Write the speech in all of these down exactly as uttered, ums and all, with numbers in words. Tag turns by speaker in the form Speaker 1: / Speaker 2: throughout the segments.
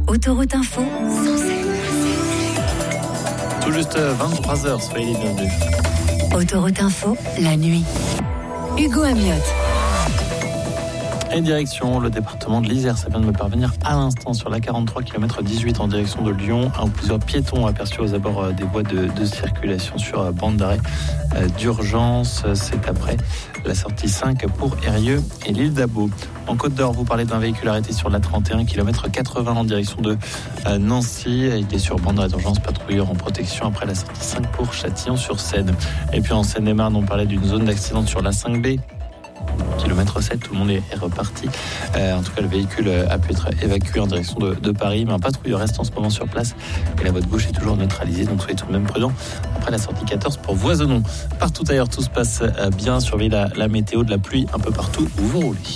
Speaker 1: Autoroute Info,
Speaker 2: Tout juste vingt-trois heures, soyez les bienvenus.
Speaker 1: Autoroute Info, la nuit. Hugo Amiotte.
Speaker 2: Et direction le département de l'Isère, ça vient de me parvenir à l'instant sur la quarante-trois, kilomètre dix-huit en direction de Lyon. Un ou plusieurs piétons aperçus aux abords des voies de, de circulation sur bande d'arrêt d'urgence. C'est après la sortie cinq pour Eyrieux et l'île d'Abo. En Côte d'Or, vous parlez d'un véhicule arrêté sur la trente et un, kilomètre quatre-vingts en direction de Nancy. Il est sur bande d'arrêt d'urgence, patrouilleur en protection après la sortie cinq pour Châtillon-sur-Seine. Et puis en Seine-et-Marne, on parlait d'une zone d'accident sur la cinq B. kilomètre sept, tout le monde est reparti. Euh, en tout cas, le véhicule a pu être évacué en direction de, de Paris, mais un patrouilleur reste en ce moment sur place et la voie de gauche est toujours neutralisée, donc soyez tout de même prudents après la sortie quatorze pour Voisenon. Partout ailleurs, tout se passe bien. Surveillez la, la météo, de la pluie un peu partout où vous roulez.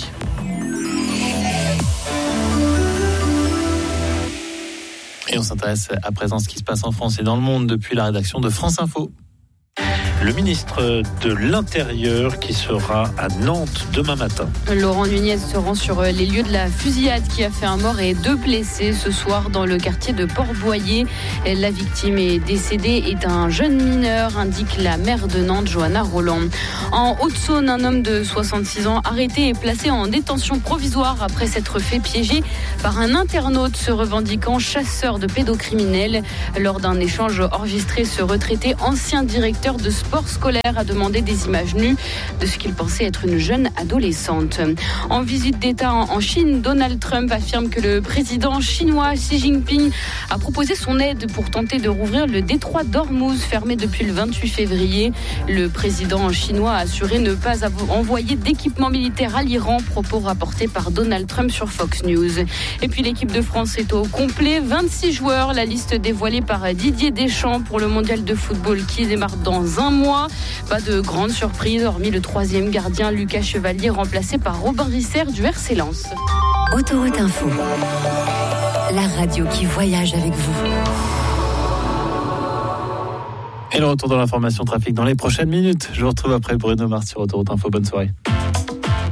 Speaker 2: Et on s'intéresse à présent à ce qui se passe en France et dans le monde depuis la rédaction de France Info.
Speaker 3: Le ministre de l'Intérieur qui sera à Nantes demain matin.
Speaker 4: Laurent Nunez se rend sur les lieux de la fusillade qui a fait un mort et deux blessés ce soir dans le quartier de Port-Boyer. La victime est décédée est un jeune mineur, indique la maire de Nantes, Johanna Roland. En Haute-Saône, un homme de soixante-six ans arrêté et placé en détention provisoire après s'être fait piéger par un internaute se revendiquant chasseur de pédocriminels. Lors d'un échange enregistré, ce retraité ancien directeur de sport scolaire a demandé des images nues de ce qu'il pensait être une jeune adolescente. En visite d'État en Chine, Donald Trump affirme que le président chinois Xi Jinping a proposé son aide pour tenter de rouvrir le détroit d'Ormuz, fermé depuis le vingt-huit février. Le président chinois a assuré ne pas envoyer d'équipement militaire à l'Iran, propos rapportés par Donald Trump sur Fox News. Et puis l'équipe de France est au complet, vingt-six joueurs, la liste dévoilée par Didier Deschamps pour le mondial de football qui démarre dans un mois. Pas de grande surprise, hormis le troisième gardien Lucas Chevalier, remplacé par Robin Risser du R C Lens.
Speaker 1: Autoroute Info, la radio qui voyage avec vous.
Speaker 2: Et le retour dans l'information trafic dans les prochaines minutes. Je vous retrouve après Bruno Mars sur Autoroute Info. Bonne soirée.